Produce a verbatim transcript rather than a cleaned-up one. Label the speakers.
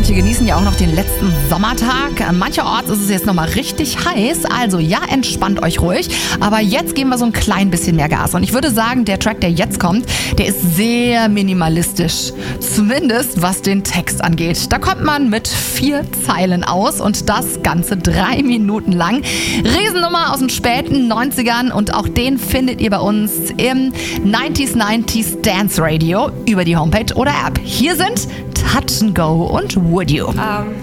Speaker 1: Manche genießen ja auch noch den letzten Sommertag. Mancherorts ist es jetzt nochmal richtig heiß. Also ja, entspannt euch ruhig. Aber jetzt geben wir so ein klein bisschen mehr Gas. Und ich würde sagen, der Track, der jetzt kommt, der ist sehr minimalistisch. Zumindest was den Text angeht. Da kommt man mit vier Zeilen aus und das Ganze drei Minuten lang. Riesennummer aus den späten neunzigern und auch den findet ihr bei uns im neunziger neunzig Dance Radio über die Homepage oder App. Hier sind Touch and Go und Would You.
Speaker 2: Um,